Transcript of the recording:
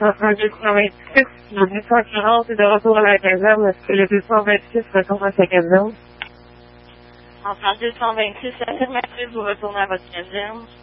Central 226, le 240 est de retour à la caserne. Est-ce que le 226 retourne à sa caserne? Central 226, affirmatif, vous retournez à votre caserne.